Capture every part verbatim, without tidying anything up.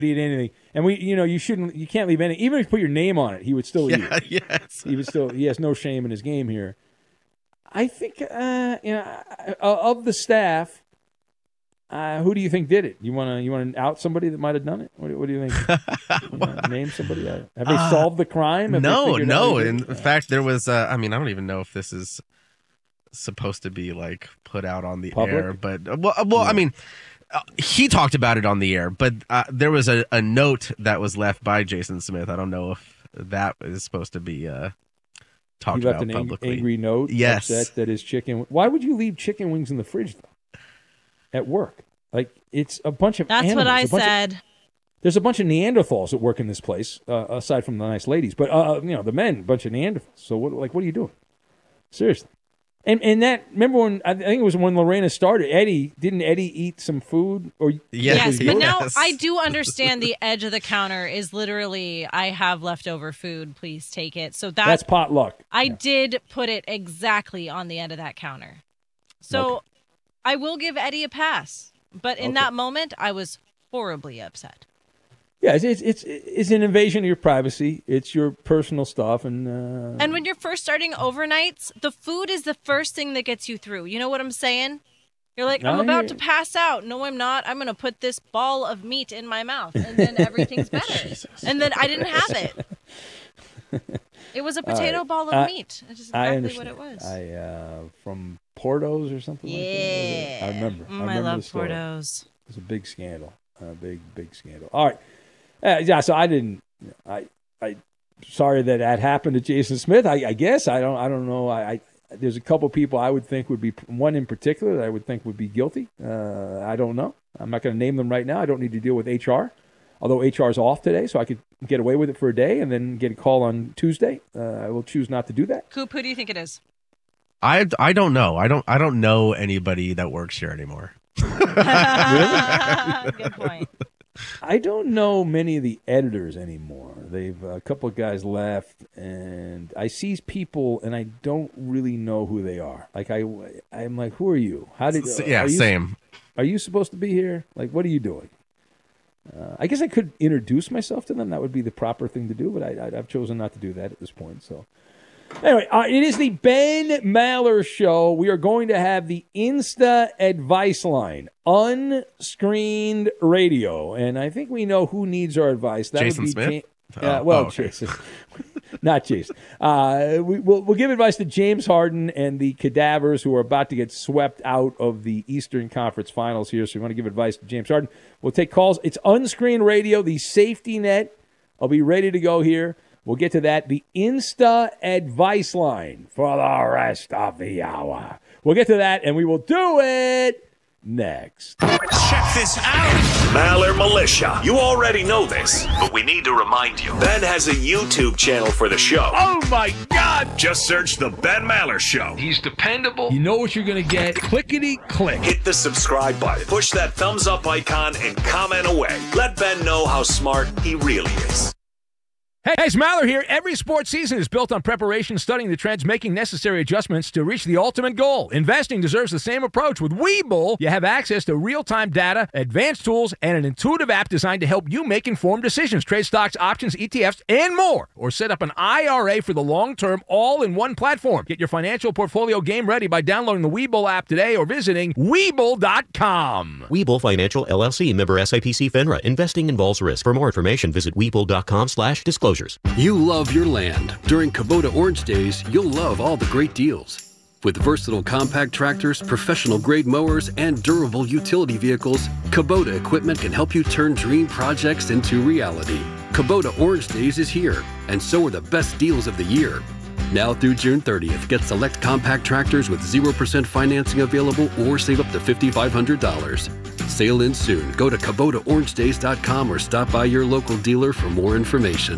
eat anything. And we, you know, you shouldn't, you can't leave any, even if you put your name on it, he would still eat yeah, it. Yes. He would still, he has no shame in his game here. I think, uh, you know, of the staff, uh, who do you think did it? You want to, you want to out somebody that might have done it? What, do- what do you think? You know, name somebody. Have they Uh, solved the crime? Have they No, figured no. out who In did it? fact, there was. Uh, I mean, I don't even know if this is supposed to be like put out on the Public? air, but uh, well, uh, well, I mean, uh, he talked about it on the air, but uh, there was a, a note that was left by Jason Smith. I don't know if that is supposed to be uh, talked He left about an ang- publicly. angry note. Yes. Upset that his chicken. Why would you leave chicken wings in the fridge though? At work, like it's a bunch of. That's animals, what I a bunch of- said. There's a bunch of Neanderthals that work in this place, uh, aside from the nice ladies. But uh, you know, the men, a bunch of Neanderthals. So what? Like, what are you doing? Seriously. And and that remember when I think it was when Lorena started. Eddie didn't Eddie eat some food or Yes, but Yes. now I do understand the edge of the counter is literally I have leftover food, please take it. So that, that's potluck. I Yeah. did put it exactly on the end of that counter. So Okay. I will give Eddie a pass. But in Okay. that moment, I was horribly upset. Yeah, it's, it's it's it's an invasion of your privacy. It's your personal stuff, and uh, And when you're first starting overnights, the food is the first thing that gets you through. You know what I'm saying? You're like, I'm I about hear to you. pass out. No, I'm not. I'm going to put this ball of meat in my mouth, and then everything's better. And then I didn't have it. It was a potato right. ball of Uh, meat. It's just I exactly understand. what it was. I uh, from Portos or something. yeah. like that. I remember. Mm, I I, remember love the story. Portos. It was a big scandal. A big big scandal. All right. Uh, yeah. So I didn't. I I sorry that that happened to Jason Smith. I, I guess I don't. I don't know. I, I there's a couple people I would think would be one in particular that I would think would be guilty. Uh, I don't know. I'm not going to name them right now. I don't need to deal with H R. Although H R is off today, so I could get away with it for a day and then get a call on Tuesday. Uh, I will choose not to do that. Coop, who do you think it is? I, I don't know. I don't I don't know anybody that works here anymore. Good point. I don't know many of the editors anymore. They've a couple of guys left, and I see people, and I don't really know who they are. Like I, I'm like, who are you? How did? S- yeah, are you, same. Are you supposed to be here? Like, what are you doing? Uh, I guess I could introduce myself to them. That would be the proper thing to do, but I, I, I've chosen not to do that at this point. So, anyway, uh, it is the Ben Maller Show. We are going to have the Insta Advice Line, unscreened radio, and I think we know who needs our advice. That Jason would be Smith? Ja- uh, Oh, well, oh, okay. Jason. Not Jason. Uh, we, we'll, we'll give advice to James Harden and the Cadavers who are about to get swept out of the Eastern Conference Finals here. So we want to give advice to James Harden. We'll take calls. It's unscreened radio, the safety net. I'll be ready to go here. We'll get to that. The Insta Advice Line for the rest of the hour. We'll get to that, and we will do it next. Check this out. Maller Militia. You already know this, but we need to remind you. Ben has a YouTube channel for the show. Oh my God! Just search The Ben Maller Show. He's dependable. You know what you're going to get. Clickety click. Hit the subscribe button, push that thumbs up icon, and comment away. Let Ben know how smart he really is. Hey, it's Maller here. Every sports season is built on preparation, studying the trends, making necessary adjustments to reach the ultimate goal. Investing deserves the same approach. With Webull, you have access to real-time data, advanced tools, and an intuitive app designed to help you make informed decisions. Trade stocks, options, E T Fs, and more. Or set up an I R A for the long term, all in one platform. Get your financial portfolio game ready by downloading the Webull app today or visiting Webull dot com. Webull Financial, L L C, member S I P C FINRA. Investing involves risk. For more information, visit Webull dot com slash disclosures. You love your land. During Kubota Orange Days, you'll love all the great deals. With versatile compact tractors, professional-grade mowers, and durable utility vehicles, Kubota equipment can help you turn dream projects into reality. Kubota Orange Days is here, and so are the best deals of the year. Now through June thirtieth, get select compact tractors with zero percent financing available or save up to five thousand five hundred dollars. Sail in soon. Go to Kubota Orange Days dot com or stop by your local dealer for more information.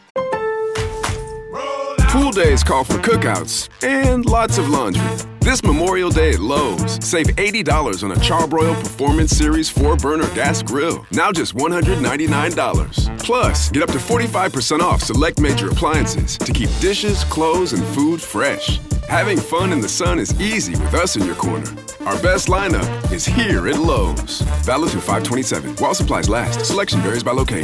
Pool days call for cookouts and lots of laundry. This Memorial Day at Lowe's, save eighty dollars on a Charbroil Performance Series four burner gas grill. Now just one hundred ninety-nine dollars. Plus, get up to forty-five percent off select major appliances to keep dishes, clothes, and food fresh. Having fun in the sun is easy with us in your corner. Our best lineup is here at Lowe's. Valid through five twenty-seven. While supplies last. Selection varies by location.